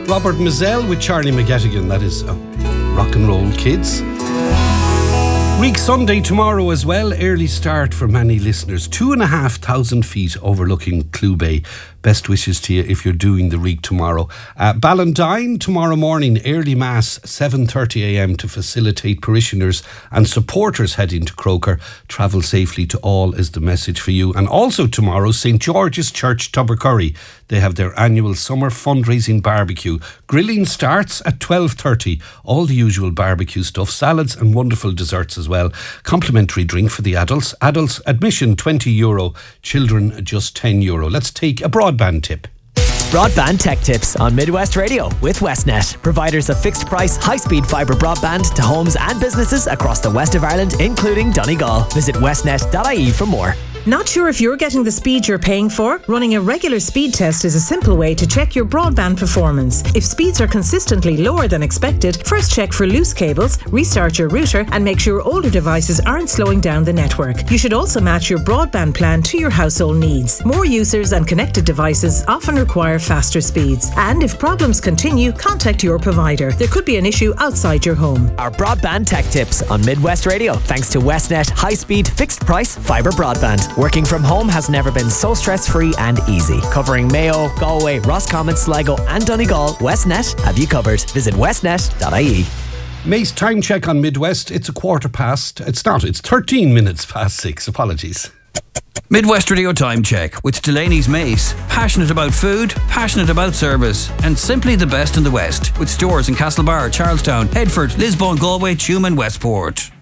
Robert Mizell with Charlie McGettigan. That is Rock and Roll Kids. Reek Sunday tomorrow as well. Early start for many listeners. 2,500 feet overlooking Clew Bay. Best wishes to you if you're doing the Reek tomorrow. Ballindine tomorrow morning, early mass, 7:30am to facilitate parishioners and supporters heading to Croker. Travel safely to all is the message for you. And also tomorrow, St George's Church, Tubbercurry. They have their annual summer fundraising barbecue. Grilling starts at 12:30. All the usual barbecue stuff, salads and wonderful desserts as well. Complimentary drink for the adults. Adults admission €20, children just €10. Let's take a broadband tip. Broadband Tech Tips on Midwest Radio with Westnet, providers of fixed price, high-speed fibre broadband to homes and businesses across the west of Ireland, including Donegal. Visit westnet.ie for more. Not sure if you're getting the speed you're paying for? Running a regular speed test is a simple way to check your broadband performance. If speeds are consistently lower than expected, first check for loose cables, restart your router, and make sure older devices aren't slowing down the network. You should also match your broadband plan to your household needs. More users and connected devices often require faster speeds. And if problems continue, contact your provider. There could be an issue outside your home. Our Broadband Tech Tips on Midwest Radio, thanks to Westnet high-speed fixed price fibre broadband. Working from home has never been so stress-free and easy. Covering Mayo, Galway, Roscommon, Sligo and Donegal, Westnet have you covered. Visit westnet.ie. Mace time check on Midwest. It's 6:15. It's not. It's 13 minutes past 6. Apologies. Midwest Radio Time Check with Delaney's Mace. Passionate about food, passionate about service, and simply the best in the West. With stores in Castlebar, Charlestown, Headford, Lisbon, Galway, Tuam and Westport.